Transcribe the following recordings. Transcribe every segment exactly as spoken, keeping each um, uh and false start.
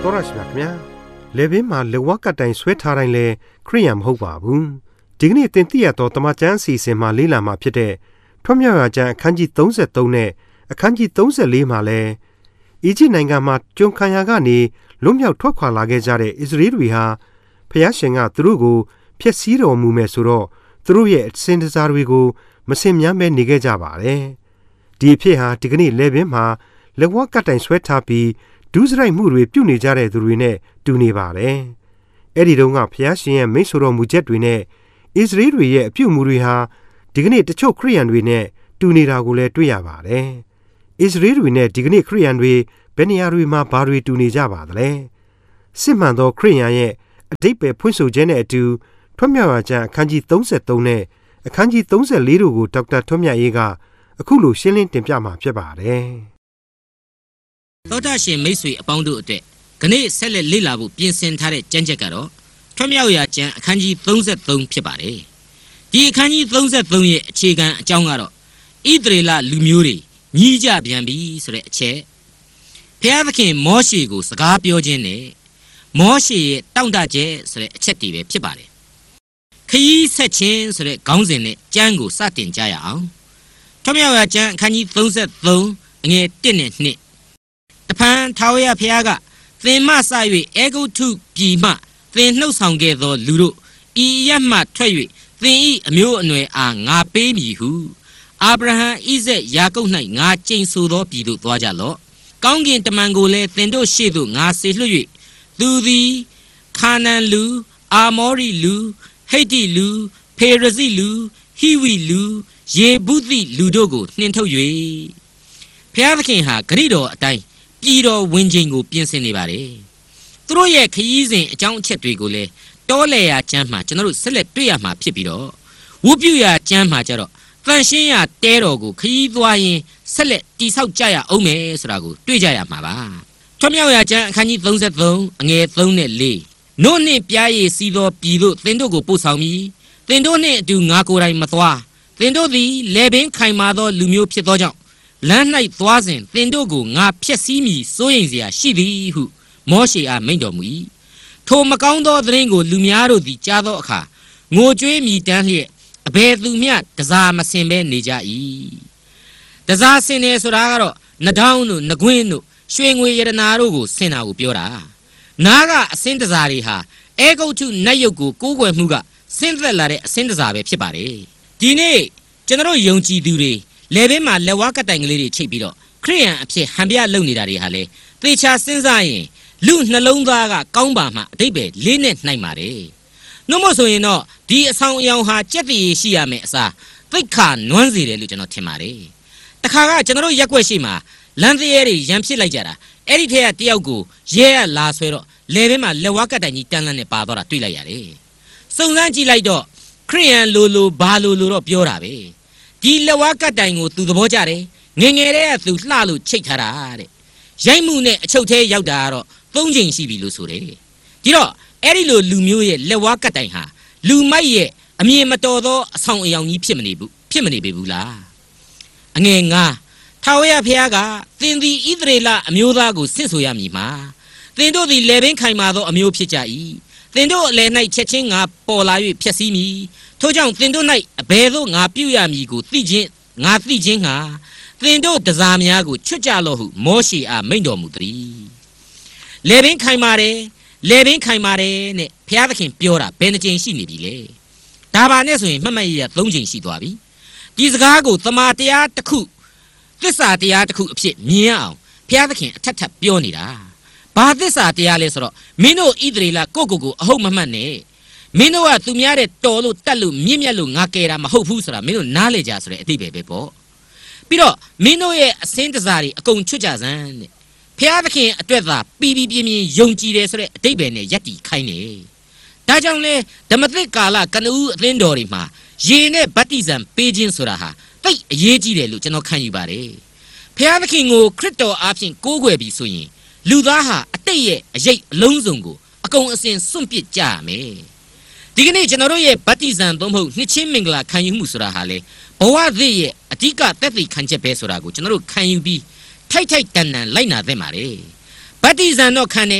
တော်ရရှိမြခင်ဗျာလေဘင်းမှာလေဝါကတိုင်ဆွဲထားတိုင်းလဲခရိယံမဟုတ်ပါဘူးဒီကနေ့တင်ပြရတော့တမချန်းအစီအစဉ်မှာလေးလာမှာဖြစ်တဲ့ထွတ်မြောက်ရာကျမ်းအခန်းကြီးသုံးသုံးနဲ့အခန်းကြီးသုံး၄မှာလဲအီဂျစ်နိုင်ငံမှာကျွန်းခံရကနေလွတ်မြောက်ထွက်ခွာလာခဲ့ကြတဲ့ဣသရေလတွေဟာဖျားရှင်ကသူတို့ကိုဖျက်ဆီးတော်မူမယ်ဆိုတော့သူတို့ရဲ့အစဉ်တစားတွေကိုမစင်မြန်းပဲနေခဲ့ကြပါတယ်ဒီအဖြစ်ဟာဒီကနေ့လေဘင်းမှာလေဝါကတိုင်ဆွဲထားပြီးဒုစရိုက်မှုတွေပြုနေကြတဲ့သူတွေနဲ့တူနေပါတယ်။အဲ့ဒီတုန်းကဖျားရှင်ရဲ့မိန့်ဆိုတော်မူချက်တွေနဲ့ဣသရေလတွေရဲ့အပြုအမူတွေဟာဒီကနေ့တချို့ခရိယန်တွေနဲ့တူနေတာကိုလည်းတွေ့ရပါတယ်။ဣသရေလတွေနဲ့ဒီကနေ့ခရိယန်တွေဘယ်နေရာတွေမှာဘာတွေတူနေကြပါသလဲ။စစ်မှန်သောခရိယန်ရဲ့အဓိပ္ပာယ်ဖွင့်ဆိုခြင်းနဲ့အတူထွတ်မြောက်ရာကျမ်းအခန်းကြီးသုံးနဲ့အခန်းကြီးသုံး၄တို့ကိုဒေါက်တာထွတ်မြတ်ရေးကအခုလိုရှင်းလင်းတင်ပြမှာဖြစ်ပါတယ်။သောတာရှင်မိတ်ဆွေအပေါင်းတို့အတွက်ခနေ့ဆက်လက်လေ့လာဖို့ပြင်ဆင်ထားတဲ့ကျမ်းချက်ကတော့ထွတ်မြောက်ရာကျမ်းအခန်းကြီးသုံးဖြစ်ပါတယ်။ဒီအခန်းကြီးသုံးရဲ့အခြေခံအကြောင်းကတော့ဣသရေလလူမျိုးတွေညီးကြပြန်ပြီဆိုတဲ့အချက်ဘုရားသခင်မောရှေကိုစကားပြောခြင်းနဲ့မောရှေရဲ့တောင့်တချက်ဆိုတဲ့အချက်တွေပဲဖြစ်ပါတယ်။ခရီးဆက်ခြင်းဆိုတဲ့ခေါင်းစဉ်နဲ့ကျမ်းကိုစတင်ကြရအောင်။ထွတ်မြောက်ရာကျမ်းအခန်းကြီးသုံးအငယ်တစ်နဲ့နှစ်တဖန်ထာဝရဘုရားကသင်မှစ၍အေဂုတ္တုပြည်မှသင်နှုတ်ဆောင်ခဲ့သောလူတို့ဤရက်မှထွက်၍သင်၏အမျိုးအနွယ်အားငါပေးမည်ဟုအာဗြဟံဣဇက်ယာကုပ်၌ငါကျိန်ဆိုသောပြည်သို့သွားကြလော့ကောင်းကင်တမန်ကိုလည်းသင်တို့ရှေ့သို့ငါဆေလွှတ်၍သူသည်ခါနန်လူအာမောရိလူဟိတ္တိလူဖေရဇိလူဟိဝိလူယေဗုသိလူတို့ကိုနှင်ထုတ်၍ဘုရားသခင်ဟာဂရိတော်အတိုင်းပြည်တော်ဝင်ခြင်းကိုပြင်ဆင်နေပါတယ်။သူတို့ရဲ့ခရီးစဉ်အကြောင်းအချက်တွေကိုလည်းတောလေရာကျမ်းမှာကျွန်တော်တို့ဆက်လက်တွေ့ရမှာဖြစ်ပြီးတော့ဝုပြုရာကျမ်းမှာကျတော့တန်ရှင်းရာတဲတော်ကိုခရီးသွားရင်ဆက်လက်တိဆောက်ကြရအောင်မယ်ဆိုတာကိုတွေ့ကြရမှာပါ။ထွတ်မြောက်ရာကျမ်းအခန်းကြီးသုံးအငယ်သုံးနဲ့လေးနို့နှင့်ပြားရည်စီးသောပြည်သို့သင်တို့ကိုပို့ဆောင်မည်။သင်တို့နှင့်အတူငါကိုယ်တိုင်မသွား။သင်တို့သည်လေပင်ခိုင်မာသောလူမျိုးဖြစ်သောကြောင့်လမ်း၌သွားစဉ်သင်တို့ကိုငါဖျက်ဆီးမည်စိုးရိမ်စရာရှိသည်ဟုမောရှေအားမိန့်တော်မူ၏ထိုမကောင်းသောသတင်းကိုလူများတို့သည်ကြားသောအခါငိုကြွေးမြည်တမ်းလျက်အဘယ်သူမျှတစားမစင်ဘဲနေကြ၏တစားစင်နေဆိုတာကတော့နှဒေါင်းတို့နှကွင်းတို့ရွှေငွေရတနာတို့ကိုစင်တာကိုပြောတာနားကအစင်းတစားတွေဟာအေဂုတ္တုနတ်ယုတ်ကိုကိုးကွယ်မှုကဆင်းသက်လာတဲ့အစင်းတစားပဲဖြစ်ပါတယ်ဒီနေ့ကျွန်တော်ယုံကြည်သူတွေလေဘင်းမှာလက်ဝါးကတိုင်ကလေးတွေချိတ်ပြီးတော့ခရိယန်အဖြစ်ဟန်ပြလုပ်နေတာတွေဟာလေသေချာစဉ်းစားရင်လူနှလုံးသားကကောင်းပါမှအတိတ်ပဲလေးနဲ့နှိုက်ပါတယ်။နှုတ်မဆိုရင်တော့ဒီအဆောင်အယောင်ဟာကြက်တည်ရှိရမယ်အစားသိက္ခာနွမ်းစေတယ်လို့ကျွန်တော်ထင်ပါတယ်။တခါကကျွန်တော်ရက်ွက်ရှိမှာလမ်းသေးရဲတွေရန်ဖြစ်လိုက်ကြတာအဲ့ဒီထက်ကတယောက်ကိုရဲရလာဆွဲတော့လေဘင်းမှာလက်ဝါးကတိုင်ကြီးတန်းလန်းနဲ့ပါသွားတာတွေ့လိုက်ရတယ်။စုံစမ်းကြည့်လိုက်တော့ခရိယန်လိုလိုဘာလိုလိုတော့ပြောတာပဲ။ဒီလက်ဝါးကတိုင်ကိုသူသဘောကျတယ်ငငယ်တဲ့ကသူလှလို့ချိတ်ထားတာတဲ့ရိုက်မှုနဲ့အချုပ်သေးရောက်တာကတော့သုံးချိန်ရှိပြီလို့ဆိုတယ်ဒီတော့အဲ့ဒီလိုလူမျိုးရဲ့လက်ဝါးကတိုင်ဟာလူမိုက်ရဲ့အမြင်မတော်သောအဆောင်အယောင်ကြီးဖြစ်မနေဘူးဖြစ်မနေပေဘူးလားအငယ်ငါထာဝရဘုရားကသင်သည်ဣသရေလအမျိုးသားကိုဆင့်ဆိုရမည်မှာသင်တို့သည်လေပင်ခိုင်မာသောအမျိုးဖြစ်ကြ၏သင်တို့အလယ်၌ချက်ချင်းငါပေါ်လာ၍ဖျက်ဆီးမည်ထို့ကြောင့်သင်တို့၌အဘယ်သို့ငါပြုရမည်ကိုသိခြင်းငါသိခြင်းငါသင်တို့တစားများကိုချွတ်ကြလော့ဟုမောရှေအားမိန့်တော်မူသည်လေပင်ခိုင်မာတယ်လေပင်ခိုင်မာတယ်နဲ့ဘုရားသခင်ပြောတာဘယ်နှကြိမ်ရှိနေပြီလဲဒါပါနဲ့ဆိုရင်မှတ်မှတ်ရရသုံးကြိမ်ရှိသွားပြီဒီစကားကိုသမာတရားတစ်ခုသစ္စာတရားတစ်ခုအဖြစ်မြင်ရအောင်ဘုရားသခင်အထက်ထပ်ပြောနေတာဘာသစ္စာတရားလဲဆိုတော့မင်းတို့ဣသရေလကိုကိုကိုအဟုတ်မမှတ်နဲ့မင်းတို့ကသူများတဲ့တော်လို့တက်လို့မြင့်မြတ်လို့ငါကယ်တာမဟုတ်ဘူးဆိုတာမင်းတို့နားလေကြဆိုတဲ့အတိတ်ပဲပဲပေါ့ပြီးတော့မင်းတို့ရဲ့အစင်းတစားတွေအကုန်ချွတ်ကြစမ်းတဲ့ဖျားသခင်အတွက်သာပီပီပြင်းပြင်းယုံကြည်တယ်ဆိုတဲ့အတိတ်ပဲနဲ့ယက်တီခိုင်းနေဒါကြောင့်လေဓမ္မသစ်ကာလကနဦးအသင်းတော်တွေမှာရေနဲ့ဗတ္တိဇံပေးခြင်းဆိုတာဟာတိတ်အရေးကြီးတယ်လို့ကျွန်တော်ခံယူပါတယ်ဖျားသခင်ကိုခရစ်တော်အားဖြင့်ကိုးကွယ်ပြီးဆိုရင်လူသားဟာအတိတ်ရဲ့အရေးအလုံးစုံကိုအကုန်အစင်စွန့်ပစ်ကြရမယ်ဒီကနေ့ကျွန်တော်တို့ရဲ့ဗတ္တိဇံသုံးဖို့နှစ်ချင်းမင်္ဂလာခံယူမှုဆိုတာဟာလေဘဝသစ်ရဲ့အဓိကသက်သေခံချက်ပဲဆိုတာကိုကျွန်တော်တို့ခံယူပြီးထိုက်ထိုက်တန်တန်လိုက်နာသင့်ပါတယ်ဗတ္တိဇံတော့ခံတယ်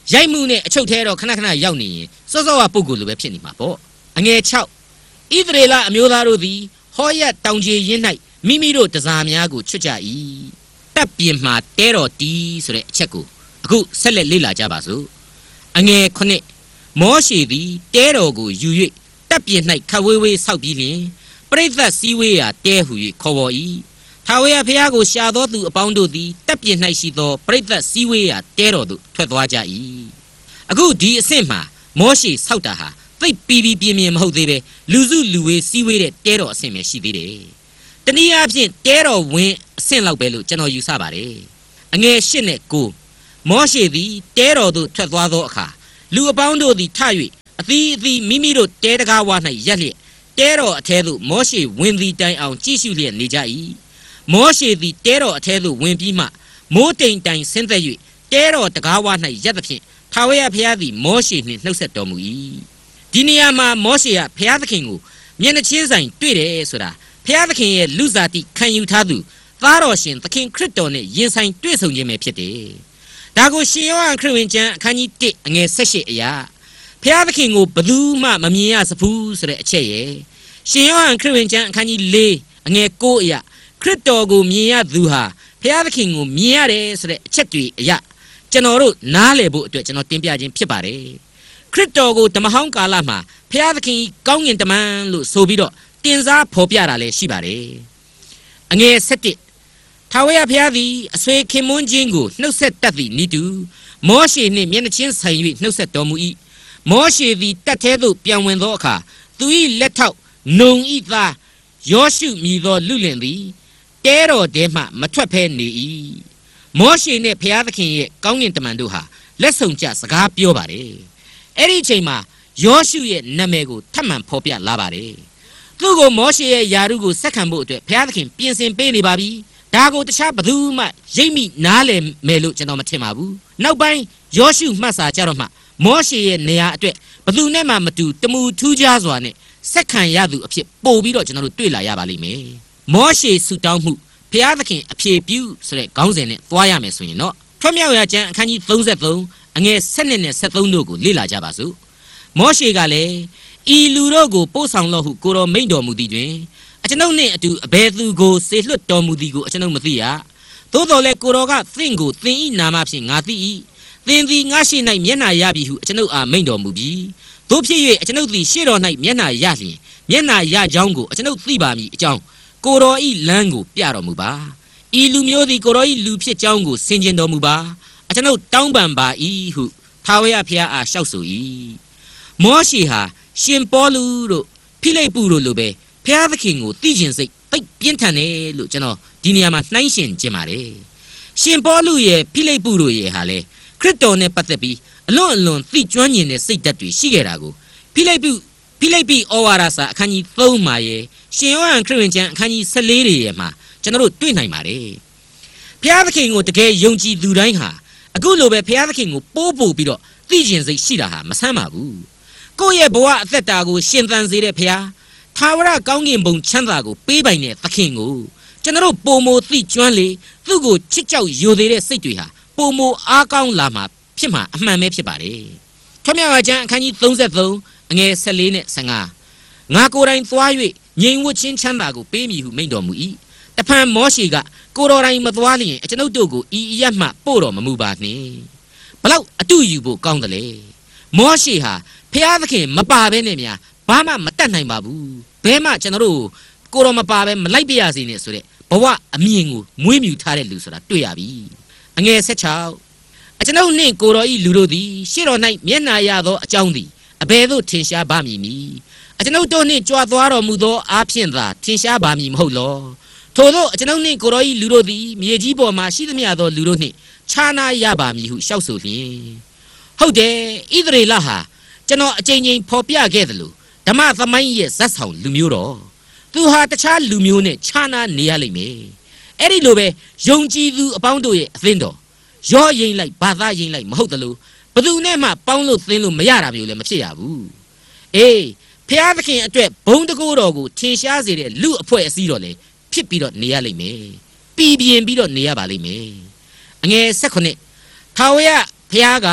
ရိုက်မှုနဲ့အချုပ်ထဲတော့ခဏခဏရောက်နေရင်စောစောကပုဂ္ဂိုလ်လိုပဲဖြစ်နေမှာပေါ့အငယ်၆ဣသရေလအမျိုးသားတို့သည်ဟောရက်တောင်ကြီးရင်း၌မိမိတို့တစားများကိုချွတ်ကြ၏တပ်ပြင်မှာတဲတော်တီးဆိုတဲ့အချက်ကိုအခုဆက်လက်လေ့လာကြပါစို့အငယ်ခုနှစ်မောရှေသည်တဲတော်ကိုယူ၍တပ်ပြင်၌ခတ်ဝေးဝေးဆောက်ပြီးလျှင်ပရိသတ်စည်းဝေးရာတဲဟု၍ခေါ်ပေါ်၏ထာဝရဘုရားကိုရှာသောသူအပေါင်းတို့သည်တပ်ပြင်၌ရှိသောပရိသတ်စည်းဝေးရာတဲတော်သို့ထွက်သွားကြ၏အခုဒီအဆင့်မှာမောရှေဆောက်တာဟာသိပ်ပီပီပြင်းပြင်းမဟုတ်သေးပဲလူစုလူဝေးစည်းဝေးတဲ့တဲတော်အဆင့်ပဲရှိသေးတယ်တနည်းအားဖြင့်တဲတော်ဝင်းအဆင့်လောက်ပဲလို့ကျွန်တော်ယူဆပါတယ်အငယ်၈နဲ့၉မောရှေသည်တဲတော်သို့ထွက်သွားသောအခါလူအပေါင်းတို့သည်ထ၍အသီးအသီးမိမိတို့တဲတကားဝ၌ရက်လျက်တဲတော်အထဲသို့မောရှေဝင်သည်တိုင်အောင်ကြည့်ရှုလျက်နေကြ၏မောရှေသည်တဲတော်အထဲသို့ဝင်ပြီးမှမိုးတိမ်တိုင်ဆင်းသက်၍တဲတော်တကားဝ၌ရက်သဖြင့်ထာဝရဘုရားသည်မောရှေနှင့်နှုတ်ဆက်တော်မူ၏ဒီနေရာမှာမောရှေကဘုရားသခင်ကိုမျက်နှာချင်းဆိုင်တွေ့တယ်ဆိုတာဘုရားသခင်ရဲ့လူစားတိခံယူထားသူသားတော်ရှင်သခင်ခရစ်တော်နဲ့ယဉ်ဆိုင်တွေ့ဆုံခြင်းပဲဖြစ်တယ်ဒါကိုရှင်ယောဟန်ခရစ်ဝင်ကျမ်းအခန်းကြီး၁အငယ်၁၈အရာဘုရားသခင်ကိုဘယ်သူမှမမြင်ရစဘူးဆိုတဲ့အချက်ရဲ့ရှင်ယောဟန်ခရစ်ဝင်ကျမ်းအခန်းကြီး၄အငယ်၉အရာခရစ်တော်ကိုမြင်ရသူဟာဘုရားသခင်ကိုမြင်ရတယ်ဆိုတဲ့အချက်တွေအရာကျွန်တော်တို့နားလည်ဖို့အတွက်ကျွန်တော်တင်ပြခြင်းဖြစ်ပါတယ်ခရစ်တော်ကိုဓမ္မဟောင်းကာလမှာဘုရားသခင်ကောင်းကင်တမန်လို့ဆိုပြီးတော့တင်စားဖော်ပြတာလည်းရှိပါတယ်အငယ်၁၁ထာဝရဘုရားသည်အဆွေခင်မွန်းခြင်းကိုနှုတ်ဆက်တတ်သည့်ဤသူမောရှေနှင့်မျက်နှာချင်းဆိုင်၍နှုတ်ဆက်တော်မူ၏မောရှေသည်တပ်ထဲသို့ပြန်ဝင်သောအခါသူ၏လက်ထောက်နုံ၏သားယောရှုမည်သောလူလင်သည်တဲတော်ထဲမှမထွက်ဖဲနေ၏မောရှေနှင့်ဘုရားသခင်ရဲ့ကောင်းကင်တမန်တို့ဟာလက်ဆောင်ကြစကားပြောပါတယ်အဲ့ဒီအချိန်မှာယောရှုရဲ့နာမည်ကိုထပ်မံဖော်ပြလာပါတယ်သူ့ကိုမောရှေရဲ့ယာရုကိုဆက်ခံဖို့အတွက်ဘုရားသခင်ပြင်ဆင်ပေးနေပါပြီဒါကိုတခြားဘသူမှရိပ်မိနားလည်မယ်လို့ကျွန်တော်မထင်ပါဘူးနောက်ပိုင်းယောရှုမှတ်စာကြတော့မှမောရှေရဲ့နေရာအတွက်ဘသူနဲ့မှမတူတမူထူးခြားစွာနဲ့ဆက်ခံရသူအဖြစ်ပို့ပြီးတော့ကျွန်တော်တို့တွေ့လာရပါလိမ့်မယ်မောရှေဆုတောင်းမှုဘုရားသခင်အဖြေပြုဆိုတဲ့ခေါင်းစဉ်နဲ့သွားရမယ်ဆိုရင်တော့ထွတ်မြောက်ရာကျမ်းအခန်းကြီး၃၃အငယ်၁၂နဲ့၁၃တို့ကိုလေ့လာကြပါစို့မောရှေကလည်းဤလူတို့ကိုပို့ဆောင်လို့ဟုကိုတော်မိန့်တော်မူသည်တွင်အကျွန်ုပ်နှင့်အတူအဘယ်သူကိုစေလွှတ်တော်မူသည်ကိုအကျွန်ုပ်မသိရသို့တော်လည်းကိုတော်ကသင်ကိုသင်၏နာမဖြင့်ငါသိ၏သင်သည်ငါရှိ၌မျက်နှာရပြီဟုအကျွန်ုပ်အားမိန့်တော်မူပြီးတို့ဖြစ်၍အကျွန်ုပ်သည်ရှေ့တော်၌မျက်နှာရလျင်မျက်နှာရကြောင်းကိုအကျွန်ုပ်သိပါမည်အကြောင်းကိုတော်၏လမ်းကိုပြတော်မူပါဤလူမျိုးသည်ကိုတော်၏လူဖြစ်ကြောင်းကိုဆင်ခြင်တော်မူပါအကျွန်ုပ်တောင်းပန်ပါ၏ဟုထာဝရဘုရားအားလျှောက်ဆို၏မောရှေဟာရှင်ပေါလုတို့ဖိလိပ္ပုတို့လိုပဲဘုရားသခင်ကိုသိကျင်စိတ်သိပြင်းထန်တယ်လို့ကျွန်တော်ဒီနေရာမှာနှိုင်းယှဉ်ခြင်းပါတယ်ရှင်ပေါလုရဲ့ဖိလိပ္ပုတို့ရဲ့ဟာလေခရစ်တော်နဲ့ပတ်သက်ပြီးအလွန်အလွန်သိကျွမ်းကျင်တဲ့စိတ်ဓာတ်တွေရှိခဲ့တာကိုဖိလိပ္ပုဖိလိပ္ပိဩဝါဒစာအခန်းကြီး၃မှာရဲ့ရှင်ယောဟန်ခရစ်ဝင်ကျမ်းအခန်းကြီး၁၄ရဲ့မှာကျွန်တော်တို့တွေ့နိုင်ပါတယ်ဘုရားသခင်ကိုတကယ်ယုံကြည်သူတိုင်းဟာအခုလိုပဲဘုရားသခင်ကိုပိုးပို့ပြီးတော့သိကျင်စိတ်ရှိတာဟာမဆန်းပါဘူးကိုယ့်ရဲ့ဘဝအသက်တာကိုရှင်သန်စေတဲ့ဘုရားထာဝရကောင်းကင်ဘုံချမ်းသာကိုပေးပိုင်တဲ့သခင်ကိုကျွန်တော်တို့ပုံမိုသိကျွမ်းလေသူ့ကိုချစ်ကြောက်ယိုသေးတဲ့စိတ်တွေဟာပုံမိုအားကောင်းလာမှာဖြစ်မှာအမှန်ပဲဖြစ်ပါတယ်ထွတ်မြောက်ရာကျမ်းအခန်းကြီး၃၃အငယ်၁၄နဲ့၁၅ငါကိုယ်တိုင်သွား၍ငြိမ်ဝှက်ခြင်းချမ်းသာကိုပေးမည်ဟုမိန့်တော်မူ၏တဖန်မောရှေကကိုယ်တော်တိုင်မသွားလျင်အကျွန်ုပ်တို့ကိုဤအရမှပို့တော်မမူပါနှင့်ဘလောက်အတူယူဖို့ကောင်းတယ်လေမောရှေဟာဖျားသခင်မပါဘဲနဲ့များဘာမှမတတ်နိုင်ပါဘူးဘဲမှကျွန်တော်တို့ကိုယ်တော်မပါဘဲမလိုက်ပြရစေနဲ့ဆိုတဲ့ဘဝအမြင်ကိုမွေးမြူထားတဲ့လူဆိုတာတွေ့ရပြီအငယ်၁၆အကျွန်ုပ်နှင့်ကိုယ်တော်ဤလူတို့သည်ရှေ့တော်၌မျက်နှာရသောအကြောင်းသည်အဘယ်သို့ထင်ရှားပါမည်နည်းအကျွန်ုပ်တို့နှင့်ကြွားသွားတော်မူသောအားဖြင့်သာထင်ရှားပါမည်မဟုတ်လောထို့သောအကျွန်ုပ်နှင့်ကိုယ်တော်ဤလူတို့သည်မြေကြီးပေါ်မှာရှိသမျှသောလူတို့နှင့်ခြားနာရပါမည်ဟုလျှောက်ဆိုလျင်ဟုတ်တယ်ဣသရေလဟာကျွန်တော်အကြိမ်ကြိမ်ဖော်ပြခဲ့သလိုဓမ္မသမိုင်းရဲ့ဇတ်ဆောင်လူမျိုးတော်သူဟာတခြားလူမျိုးနဲ့ခြားနာနေရလိမ့်မယ်အဲ့ဒီလိုပဲယုံကြည်သူအပေါင်းတို့ရဲ့အသင်းတော်ရောရင်လိုက်ဘာသာရင်လိုက်မဟုတ်သလိုဘယ်သူနဲ့မှပေါင်းလို့သင်းလို့မရတာမျိုးလည်းမဖြစ်ရဘူးအေးဖျားသခင်အတွက်ဘုံတကူတော်ကိုထင်ရှားစေတဲ့လူအဖွဲ့အစည်းတော်လည်းဖြစ်ပြီးတော့နေရလိမ့်မယ်ပြည်ပြင်းပြီးတော့နေရပါလိမ့်မယ်အငယ်၁၉ထာဝရဘုရားက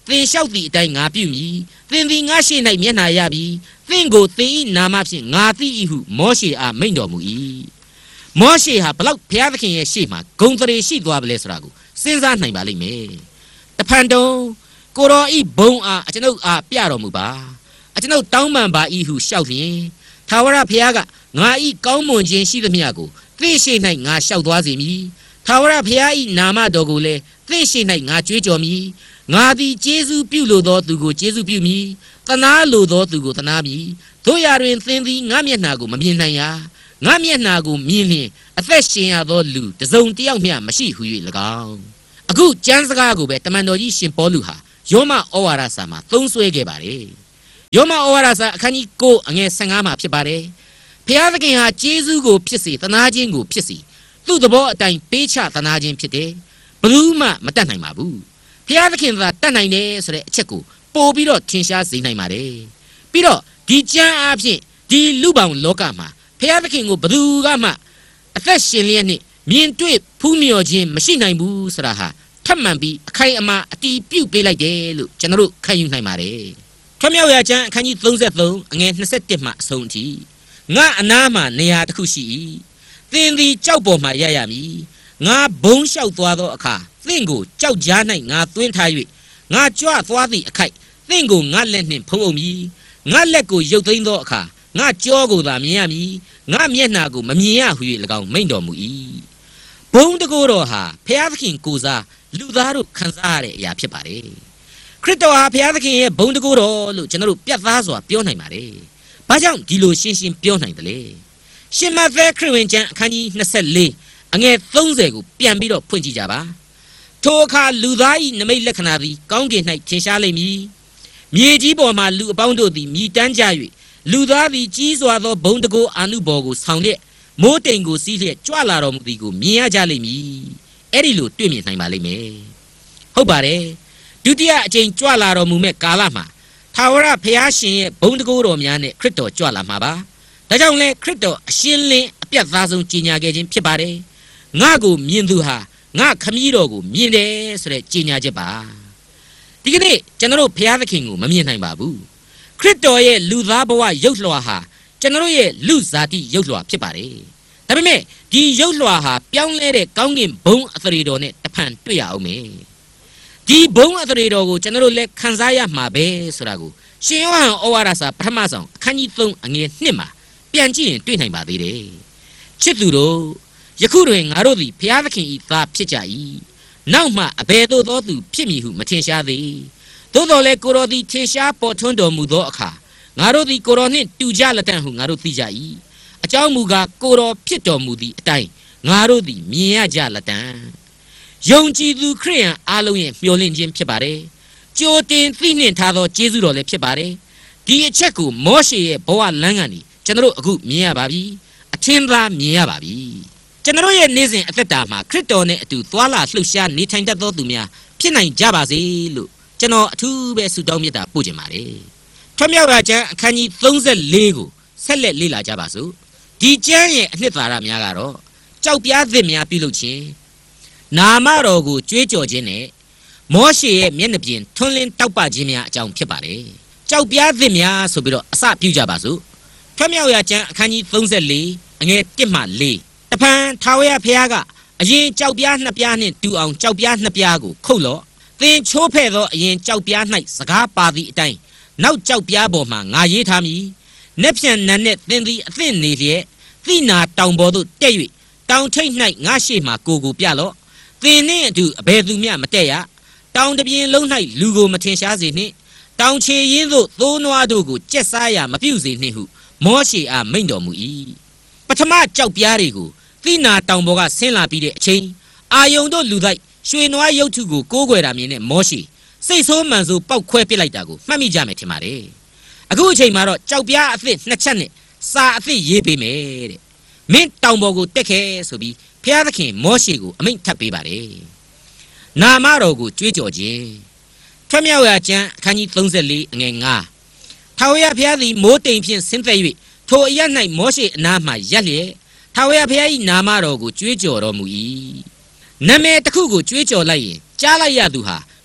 သင်လျှောက်သည့်အတိုင်းငါပြုမည်သင်သည်ငါရှိ၌မျက်နှာရပြီသင်ကိုသင်၏နာမဖြင့်ငါသိ၏ဟုမောရှေအားမိန့်တော်မူ၏မောရှေဟာဘလောက်ဘုရားသခင်ရဲ့ရှေ့မှာဂုဏ်သရေရှိသွားပါလဲဆိုတာကိုစဉ်းစားနိုင်ပါလိမ့်မယ်တဖန်တုံကိုရောဤဘုံအားအကျွန်ုပ်အားပြတော်မူပါအကျွန်ုပ်တောင်းပန်ပါ၏ဟုလျှောက်လျင်ထာဝရဘုရားကငါဤကောင်းမွန်ခြင်းရှိသမျှကိုသိရှိ၌ငါလျှောက်သွားစေမည်ထာဝရဘုရားဤနာမတော်ကိုလည်းသိရှိ၌ငါကြွေးကြော်မည်ငါသည်ကျေးဇူးပြုလိုသောသူကိုကျေးဇူးပြုမည်တနာလိုသောသူကိုတနာမည်တို့ရာတွင်သင်သည်ငါမျက်နှာကိုမမြင်နိုင်ရာငါမျက်နှာကိုမြင်လျင်အသက်ရှင်ရသောလူတစုံတစ်ယောက်မျှမရှိဟု၍၎င်းအခုကျမ်းစကားကိုပဲတမန်တော်ကြီးရှင်ပေါလုဟာယောမဩဝါဒစာမှာသုံးစွဲခဲ့ပါတယ်ယောမဩဝါဒစာအခန်းကြီးကိုအငယ်ဆယ်ငါးမှာဖြစ်ပါတယ်ဘုရားသခင်ဟာကျေးဇူးကိုဖြစ်စေတနာခြင်းကိုဖြစ်စေသူ့သဘောအတိုင်းပေးချတနာခြင်းဖြစ်တယ်ဘယ်သူမှမတတ်နိုင်ပါဘူးဘုရားသခင်သာတတ်နိုင်တယ်ဆိုတဲ့အချက်ကိုပို့ပြီးတော့ထင်ရှားစေနိုင်ပါတယ်ပြီးတော့ဒီကျမ်းအားဖြင့်ဒီလူပောင်လောကမှာဘုရားသခင်ကိုဘယ်သူကမှအသက်ရှင်လျက်နဲ့မြင်တွေ့ဖူးမြော်ခြင်းမရှိနိုင်ဘူးဆိုတာဟာထပ်မံပြီးအခိုင်အမာအတီးပြုတ်ပေးလိုက်တယ်လို့ကျွန်တော်တို့ခံယူနိုင်ပါတယ်ထွမြောက်ရာကျမ်းအခန်းကြီးသုံးသုံးအငယ်၂၁မှအဆုံးအထိငါအနားမှာနေရာတစ်ခုရှိ၏သင်သည်ကြောက်ပေါ်မှာရရမည်ငါဘုံလျှောက်သွားသောအခါသင်ကိုကြောက်ကြား၌ငါသွင်းထား၍ငါကြွသွားသည့်အခိုက်သင်ကိုငါလက်နှင့်ဖုံးအုပ်မည်ငါလက်ကိုရုပ်သိမ်းသောအခါငါကြောကိုသာမြင်ရမည်ငါမျက်နှာကိုမမြင်ရဟု၍၎င်းမိန့်တော်မူ၏ဘုံတကိုယ်တော်ဟာဘုရားသခင်ကိုယ်စားလူသားတို့ခံစားရတဲ့အရာဖြစ်ပါတယ်ခရစ်တော်ဟာဘုရားသခင်ရဲ့ဘုံတကိုယ်တော်လို့ကျွန်တော်တို့ပြတ်သားစွာပြောနိုင်ပါတယ်ဘာကြောင့်ဒီလိုရှင်းရှင်းပြောနိုင်တယ်လဲရှင်မဿဲခရစ်ဝင်ကျမ်းအခန်းကြီး၂၄အငယ်၃၀ကိုပြန်ပြီးတော့ဖွင့်ကြည့်ကြပါထိုအခါလူသား၏နမိတ်လက္ခဏာသည်ကောင်းကင်၌ထင်ရှားလိမ့်မည်မြေကြီးပေါ်မှာလူအပေါင်းတို့သည်မြည်တမ်းကြ၍လူသားသည်ကြီးစွာသောဘုံတကိုးအာနုဘော်ကိုဆောင်လျက်မိုးတိမ်ကိုစီးလျက်ကြွလာတော်မူသည်ကိုမြင်ရကြလိမ့်မည်အဲ့ဒီလိုတွေ့မြင်နိုင်ပါလိမ့်မယ်ဟုတ်ပါတယ်ဒုတိယအကြိမ်ကြွလာတော်မူမဲ့ကာလမှာထာဝရဘုရားရှင်ရဲ့ဘုံတကိုးတော်များနဲ့ခရစ်တော်ကြွလာမှာပါဒါကြောင့်လဲခရစ်တော်အရှင်းလင်းအပြတ်သားဆုံးကြီးညာခဲ့ခြင်းဖြစ်ပါတယ်ငါကိုမြင်သူဟာငါခမည်းတော်ကိုမြင်တယ်ဆိုတဲ့ကြီးညာချက်ပါဒီကနေ့ကျွန်တော်တို့ဘုရားသခင်ကိုမမြင်နိုင်ပါဘူးခရစ်တော်ရဲ့လူသားဘဝရုပ်လွှာဟာကျွန်တော်ရဲ့လူဇာတိရုပ်လွှာဖြစ်ပါတယ်ဒါပေမဲ့ဒီရုပ်လွှာဟာပြောင်းလဲတဲ့ကောင်းကင်ဘုံအသရေတော်နဲ့တဖန်တွေ့ရအောင်မယ်ဒီဘုံအသရေတော်ကိုကျွန်တော်တို့လည်းခံစားရမှာပဲဆိုတာကိုရှင်ယောဟန်ဩဝါဒစာပထမဆုံးအခန်းကြီး၃အငယ်၂မှာပြန်ကြည့်ရင်တွေ့နိုင်ပါသေးတယ်ချစ်သူတို့ယခုတွင်ငါတို့သည်ဘုရားသခင်၏သားဖြစ်ကြ၏နောက်မှအဘယ်သို့သောသူဖြစ်မည်ဟုမထင်ရှားသေးသို့တော်လည်းကိုတော်သည်ထင်ရှားပေါ်ထွန်းတော်မူသောအခါငါတို့သည်ကိုတော်နှင့်တူကြလက်တန့်ဟုငါတို့သိကြ၏အကြောင်းမူကားကိုတော်ဖြစ်တော်မူသည့်အတိုင်းငါတို့သည်မြင်ရကြလက်တန့်ယုံကြည်သူခရိယန်အားလုံးရဲ့မျှော်လင့်ခြင်းဖြစ်ပါတယ်ကြိုတင်သိနှင့်ထားသောကျေးဇူးတော်လည်းဖြစ်ပါတယ်ဒီအချက်ကိုမောရှေရဲ့ဘဝလမ်းကနေကျွန်တော်တို့အခုမြင်ရပါပြီအထင်သာမြင်ရပါပြီကျွန်တော်ရဲ့နေ့စဉ်အသက်တာမှာခရစ်တော်နဲ့အတူသွာလာလှုပ်ရှားနေထိုင်တတ်သောသူများဖြစ်နိုင်ကြပါစေလို့ကျွန်တော်အထူးပဲဆုတောင်းမေတ္တာပို့ချင်ပါတယ်ထွမြောက်ရာကျမ်းအခန်းကြီး၃၄ကိုဆက်လက်လေ့လာကြပါစို့ဒီကျမ်းရဲ့အနှစ်သာရများကတော့ကြောက်ပြားသစ်များပြုလုပ်ခြင်းနာမတော်ကိုကြွေးကြော်ခြင်းနဲ့မောရှေရဲ့မျက်နှာပြင်ထွန်းလင်းတောက်ပခြင်းများအကြောင်းဖြစ်ပါတယ်ကြောက်ပြားသစ်များဆိုပြီးတော့အစပြုကြပါစို့ထွမြောက်ရာကျမ်းအခန်းကြီး၃၄အငယ်၁မှ၄တဖန်ထာဝရဘုရားကအရင်ကြောက်ပြားနှစ်ပြားနှင့်တူအောင်ကြောက်ပြားနှစ်ပြားကိုခုတ်လော့သင်ချိုးဖဲ့သောအရင်ကြောက်ပြား၌စကားပါသည့်အတိုင်းနောက်ကြောက်ပြားပေါ်မှာငါရေးထားမည်။နက်ဖြန်နံနဲ့သင်သည်အသင့်နေလျက်သိနာတောင်ပေါ်သို့တက်၍တောင်ထိပ်၌ငါရှေ့မှာကိုကိုပြလော့။သင်နှင့်အတူအဘယ်သူမျှမတက်ရ။တောင်တစ်ပြင်လုံး၌လူကိုမထင်ရှားစေနှင့်။တောင်ချေရင်းသို့သိုးနွားတို့ကိုကြက်စားရမပြုစေနှင့်ဟုမောရှေအားမိန့်တော်မူ၏။ပထမကြောက်ပြားတွေကိုသိနာတောင်ပေါ်ကဆင်းလာပြီးတဲ့အချိန်အာယုန်တို့လူတိုက်ရွှေနွားရုပ်ထုကိုကိုးကွယ်တာမြင်တဲ့မောရှေစိတ်ဆိုးမှန်ဆိုးပောက်ခွဲပစ်လိုက်တာကိုမှတ်မိကြမယ်ထင်ပါတယ်အခုအချိန်မှာတော့ကြောက်ပြားအသစ်နှစ်ချက်နဲ့စာအသစ်ရေးပေးမယ်တဲ့မင်းတောင်ပေါ်ကိုတက်ခဲ့ဆိုပြီးဘုရားသခင်မောရှေကိုအမိန့်ထပ်ပေးပါတယ်နာမတော်ကိုကြွေးကြော်ခြင်းထွမြောက်ရာကျမ်းအခန်းကြီး၃၄အငယ်၅ထာဝရဘုရားသည်မိုးတိမ်ဖြင့်ဆင်းသက်၍ထိုအရ၌မောရှေအနားမှရက်လျက်ထာဝရဘုရား၏နာမတော်ကိုကြွေးကြော်တော်မူ၏နာမည်တစ်ခုကိုကြွေးကြော်လိုက်ရင်ကြားလိုက်ရသူဟာဖ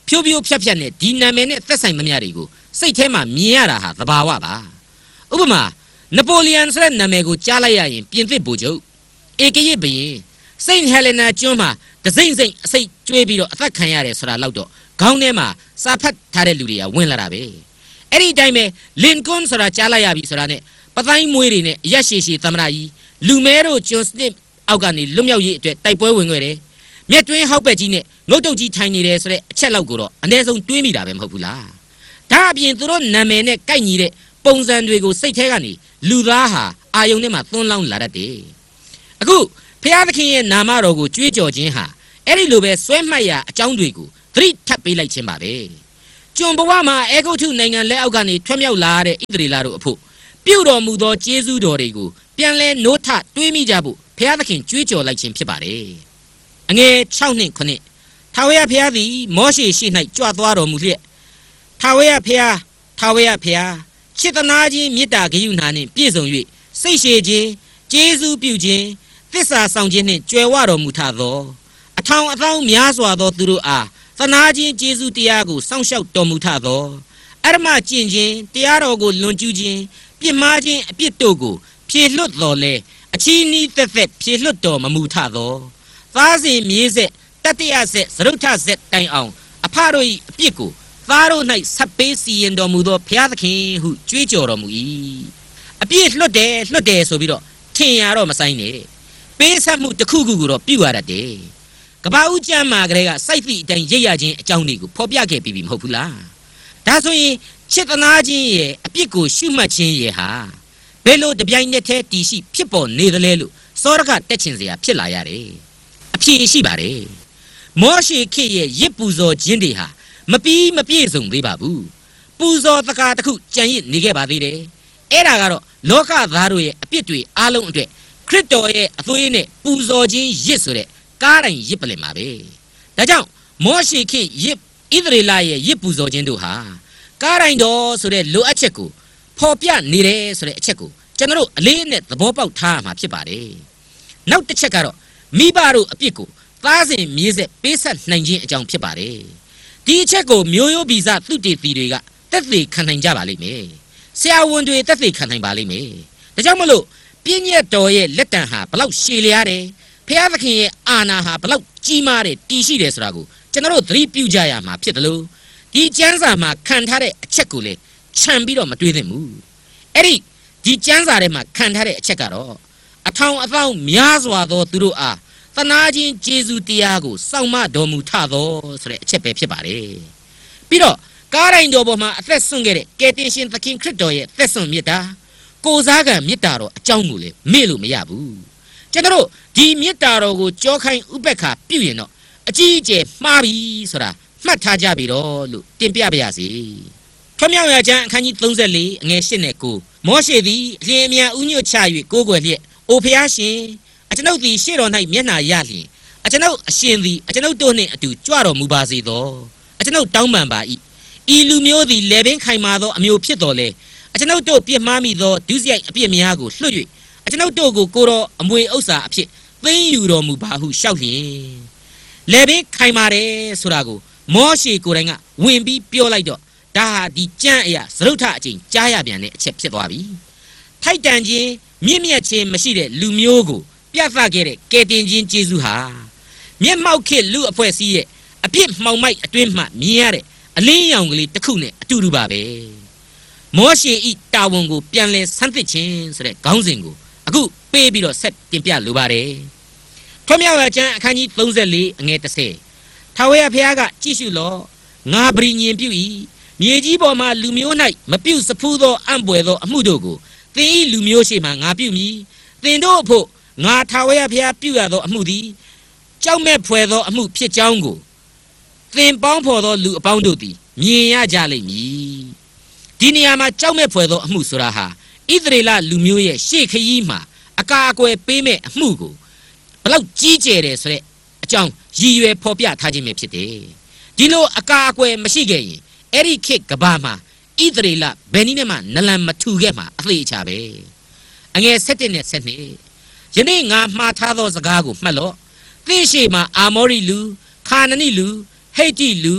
ဖြိုးဖြိုးဖြတ်ဖြတ်နဲ့ဒီနာမည်နဲ့သက်ဆိုင်သမျှတွေကိုစိတ်ထဲမှာမြင်ရတာဟာသဘာဝပါဥပမာနပိုလီယန်ဆိုတဲ့နာမည်ကိုကြားလိုက်ရရင်ပြင်သစ်ဗိုလ်ချုပ်အေကရစ်ဘရင်စိန့်ဟယ်လနာကျွန်းမှာတစိမ့်စိမ့်အစိတ်ကျွေးပြီးတော့အသက်ခံရတယ်ဆိုတာလောက်တော့ခေါင်းထဲမှာစာဖတ်ထားတဲ့လူတွေကဝင်လာတာပဲအဲ့ဒီအတိုင်းပဲလင်ကွန်းဆိုတာကြားလိုက်ရပြီဆိုတာနဲ့ပတိုင်းမွေးတွေနဲ့ရက်ရှည်ရှည်သမ္မတကြီးလူမဲတို့ကျွန်းစနစ်အောက်ကနေလွတ်မြောက်ရေးအတွက်တိုက်ပွဲဝင်ခဲ့တယ်မြက်တွင်းဟောက်ပက်ကြီးနဲ့ငုတ်တုတ်ကြီးထိုင်နေတယ်ဆိုတဲ့အချက်လောက်ကိုတော့အနည်းဆုံးတွေးမိတာပဲမဟုတ်ဘူးလားဒါအပြင်သူတို့နာမည်နဲ့ကိုက်ညီတဲ့ပုံစံတွေကိုစိတ်ထဲကနေလူသားဟာအာယုန်ထဲမှာသွန်းလောင်းလာတတ်တယ်အခုဖျားသခင်ရဲ့နာမတော်ကိုကြွေးကြော်ခြင်းဟာအဲ့ဒီလိုပဲဆွဲမှတ်ရာအကြောင်းတွေကိုသတိထပ်ပေးလိုက်ခြင်းပါပဲကျွန်ဘဝမှာအေဂုတ်ထုနိုင်ငံလက်အောက်ကနေထွက်မြောက်လာတဲ့ဣသရေလတို့အဖို့ပြုတော်မူသောကျေးဇူးတော်တွေကိုပြန်လဲနိုးထတွေးမိကြဖို့ဖျားသခင်ကြွေးကြော်လိုက်ခြင်းဖြစ်ပါတယ်အငယ်၆နှစ်ခုနှစ်ထာဝရဘုရားသည်မောရှေရှိ၌ကြွသွားတော်မူလျက်ထာဝရဘုရားထာဝရဘုရားချစ်သနာခြင်းမေတ္တာဂရုဏာနှင့်ပြည့်စုံ၍စိတ်ရှည်ခြင်းကျေးဇူးပြုခြင်းသစ္စာဆောင်ခြင်းနှင့်ကြွယ်ဝတော်မူထသောအထောင်အသောများစွာသောသူတို့အားသနာခြင်းကျေးဇူးတရားကိုစောင့်ရှောက်တော်မူထသောအရမကျင့်ခြင်းတရားတော်ကိုလွန်ကျူးခြင်းပြစ်မှားခြင်းအပြစ်တို့ကိုဖြေလွတ်တော်လဲအချီးနှီးသက်သက်ဖြေလွတ်တော်မမူထသောသားစဉ်မြေးဆက်တတ္တရဆက်သရုတ်ထဆက်တိုင်အောင်အဖတို့၏အပြစ်ကိုသားတို့၌ဆက်ပေးစီရင်တော်မူသောဘုရားသခင်ဟုကြွေးကြော်တော်မူ၏အပြစ်လွတ်တယ်လွတ်တယ်ဆိုပြီးတော့ထင်ရတော့မဆိုင်နဲ့ပေးဆက်မှုတစ်ခုခုကိုတော့ပြုရတတ်တယ်ကပ္ပဦးကျမ်းမှာကလေးကစိုက်သည့်အတိုင်းရိပ်ရခြင်းအကြောင်းတွေကိုဖော်ပြခဲ့ပြီးပြီမဟုတ်ဘူးလားဒါဆိုရင်ချစ်သနာခြင်းရဲ့အပြစ်ကိုရှုမှတ်ခြင်းရဲ့ဟာဘယ်လိုတပြိုင်နက်တည်းတည်ရှိဖြစ်ပေါ်နေသလဲလို့စောရကတက်ချင်စရာဖြစ်လာရတယ်အဖြေရှိပါတယ်မောရှေခေတ်ရဲ့ရစ်ပူဇော်ခြင်းတွေဟာမပြီးမပြည့်စုံသေးပါဘူးပူဇော်တကားတစ်ခုကြံရစ်နေခဲ့ပါသေးတယ်အဲ့ဒါကတော့လောကသားတို့ရဲ့အပြစ်တွေအားလုံးအတွက်ခရစ်တော်ရဲ့အသွေးနဲ့ပူဇော်ခြင်းရစ်ဆိုတဲ့ကားတိုင်းရစ်ပလင်ပါပဲဒါကြောင့်မောရှေခေတ်ရစ်ဣသရေလရဲ့ရစ်ပူဇော်ခြင်းတို့ဟာကားတိုင်းတော်ဆိုတဲ့လိုအပ်ချက်ကိုဖော်ပြနေတယ်ဆိုတဲ့အချက်ကိုကျွန်တော်တို့အလေးနဲ့သဘောပေါက်ထားရမှာဖြစ်ပါတယ်နောက်တစ်ချက်ကတော့မိဘတို့အပြစ်ကိုသားစဉ်မြေးဆက်ပေးဆက်နိုင်ခြင်းအကြောင်းဖြစ်ပါတယ်ဒီအချက်ကိုမျိုးရိုးဗီဇသုတေသီတွေကသက်သေခံနိုင်ကြပါလိမ့်မယ်ဆရာဝန်တွေသက်သေခံနိုင်ပါလိမ့်မယ်ဒါကြောင့်မလို့ပြည့်ညက်တော်ရဲ့လက်တံဟာဘလောက်ရှည်လျားတယ်ဖျားသခင်ရဲ့အာဏာဟာဘလောက်ကြီးမားတယ်တည်ရှိတယ်ဆိုတာကိုကျွန်တော်တို့သတိပြုကြရမှာဖြစ်တယ်လို့ဒီကျမ်းစာမှာခံထားတဲ့အချက်ကိုလေခြံပြီးတော့မတွေးသင့်ဘူးအဲ့ဒီဒီကျမ်းစာထဲမှာခံထားတဲ့အချက်ကတော့အထောင်အသောများစွာသောသူတို့အားသနာခြင်းကျေးဇူးတရားကိုစောင့်မတော်မူထသောဆိုတဲ့အချက်ပဲဖြစ်ပါတယ်ပြီးတော့ကားတိုင်းတော်ပေါ်မှာအသက်ဆွန့်ခဲ့တဲ့ကယ်တင်ရှင်သခင်ခရစ်တော်ရဲ့သက်ဆွန့်မြတ်တာကိုစားကံမြတ်တာတော်အကြောင်းကိုလေမေ့လို့မရဘူးကျွန်တော်တို့ဒီမြတ်တာတော်ကိုကြောခိုင်းဥပက္ခပြုရင်တော့အကြီးအကျယ်မှားပြီဆိုတာမှတ်ထားကြပြီတော့လို့တင်ပြပါရစေထွမြောက်ရာကျမ်းအခန်းကြီးသုံးဆယ်လေးအငယ်၈နဲ့၉မောရှေသည်အလျင်အမြန်ဥညွတ်ချ၍ကိုးကွယ်လျက်အိုဖျားရှင်အကျွန်ုပ်သည်ရှေ့တော်၌မျက်နှာရလျင်အကျွန်ုပ်အရှင်သည်အကျွန်ုပ်တို့နှင့်အတူကြွတော်မူပါစေသောအကျွန်ုပ်တောင်းပန်ပါ၏ဤလူမျိုးသည်လေပင်ခိုင်မာသောအမျိုးဖြစ်တော်လေအကျွန်ုပ်တို့ပြစ်မှားမိသောဒုစရိုက်အပြစ်များကိုလွှတ်၍အကျွန်ုပ်တို့ကိုကိုတော်အမွေဥစ္စာအဖြစ်သိမ်းယူတော်မူပါဟုရှောက်လျင်လေပင်ခိုင်မာတယ်ဆိုတာကိုမောရှေကိုယ်တိုင်ကဝင်ပြီးပြောလိုက်တော့ဒါဟာဒီကြမ်းအရာသရုတ်ထအချိန်ကြားရပြန်တဲ့အချက်ဖြစ်သွားပြီထိုက်တန်ခြင်းမြင့်မြတ်ခြင်းမရှိတဲ့လူမျိုးကိုပြသခဲ့တဲ့ကယ်တင်ခြင်းကျေးဇူးဟာမျက်မှောက်ခေတ်လူအဖွဲ့အစည်းရဲ့အပြစ်မှောင်မိုက်အတွင်းမှမြင်ရတဲ့အလင်းရောင်ကလေးတစ်ခုနဲ့အတူတူပါပဲမောရှေဤတာဝန်ကိုပြန်လဲဆန်းသစ်ခြင်းဆိုတဲ့ခေါင်းစဉ်ကိုအခုပေးပြီးတော့ဆက်တင်ပြလိုပါတယ်ထွမြောက်ရာကျမ်းအခန်းကြီးသုံးဆယ်လေးအငယ်၁၀ထာဝရဘုရားကကြည့်ရှုလော့ငါပရိညင်ပြု၏မြေကြီးပေါ်မှာလူမျိုး၌မပြုတ်စဖူးသောအံ့ပွေသောအမှုတို့ကိုသင်၏လူမျိုးရှိမှငါပြုမည်သင်တို့အဖို့ငါထာဝရဘုရားပြုရသောအမှုသည်ကြောက်မဲ့ဖွယ်သောအမှုဖြစ်ကြောင်းကိုသင်ပေါင်းဖော်သောလူအပေါင်းတို့သည်မြင်ရကြလိမ့်မည်ဒီနေရာမှာကြောက်မဲ့ဖွယ်သောအမှုဆိုတာဟာဣသရေလလူမျိုးရဲ့ရှေ့ခရီးမှာအကာအကွယ်ပေးမဲ့အမှုကိုဘလောက်ကြီးကျယ်တယ်ဆိုတဲ့အကြောင်းရည်ရွယ်ဖော်ပြထားခြင်းပဲဖြစ်တယ်ဒီလိုအကာအကွယ်မရှိခဲ့ရင်အဲ့ဒီခေတ်ကဘာမှာဣသရေလဘယ်နည်းနဲ့မှနလန်မထူခဲ့မှာအသေးချာပဲအငယ်၁၁နဲ့၁၂ယနေ့ငါမှားထားသောစကားကိုမှတ်လော့သင်ရှိမှာအာမောရိလူခါနနိလူဟိတ်တိလူပ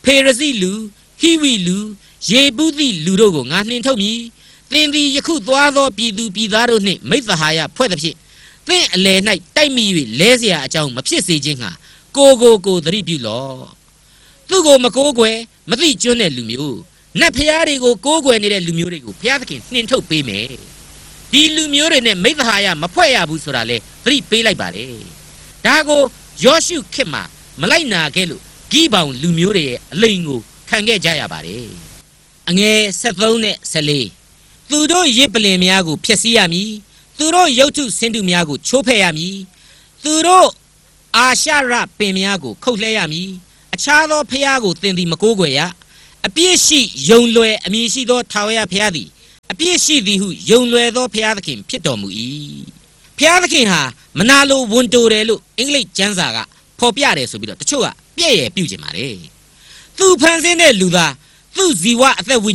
ဖေရစီလူဟိဝိလူယေပုသိလူတို့ကိုငါနှင်ထုတ်မည်သင်သည်ယခုသွားသောပြည်သူပြည်သားတို့နှင့်မိဿဟာယဖွဲ့သဖြင့်သင်အလယ်၌တိုက်မိ၍လဲเสียအကြောင်းမဖြစ်စေခြင်းဟာကိုကိုကိုသတိပြုလော့သူကိုမကိုးကွယ်မသိကျွန်းတဲ့လူမျိုးနတ်ဖျားတွေကိုကိုးကွယ်နေတဲ့လူမျိုးတွေကိုဘုရားသခင်နှင်ထုတ်ပေးမယ်ဒီလူမျိုးတွေနဲ့မိဿဟာယမဖွဲ့ရဘူးဆိုတာလေသတိပေးလိုက်ပါလေဒါကိုယောရှုခေတ်မှာမလိုက်နာခဲ့လို့ဂိဗောင်လူမျိုးတွေရဲ့အလိန်ကိုခံခဲ့ကြရပါတယ်အငယ်ဆက်သုံးနဲ့ဆက်လေးသူတို့ရစ်ပလင်များကိုဖျက်ဆီးရမည်သူတို့ရုပ်ထုဆင်းတုများကိုချိုးဖဲ့ရမည်သူတို့အာရှရပင်များကိုခုတ်လှဲရမည်အခြားသောဖျားကိုသင်သည်မကိုးကွယ်ရအပြည့်ရှိယုံလွယ်အမည်ရှိသောထာဝရဘုရားသည်အပြည့်ရှိသည်ဟုယုံလွယ်သောဘုရားသခင်ဖြစ်တော်မူ၏ဘုရားသခင်ဟာမနာလိုဝန်တိုတယ်လို့အင်္ဂလိပ်ကျမ်းစာကဖော်ပြတယ်ဆိုပြီးတော့တချို့ကပြည့်ရပြုကျင်ပါတယ်သူဖန်ဆင်းတဲ့လူသားသူ့ဇီဝအသက်ဝိ